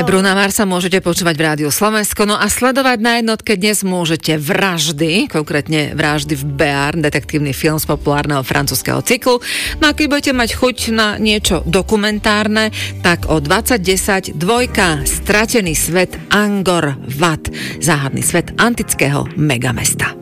Bruna Marsa môžete počúvať v Rádiu Slovensko, no a sledovať na jednotke dnes môžete Vraždy, konkrétne Vraždy v Béarn, detektívny film z populárneho francúzskeho cyklu. No a keď budete mať chuť na niečo dokumentárne, tak o 20:10 dvojka Stratený svet Angkor Wat, záhadný svet antického megamesta.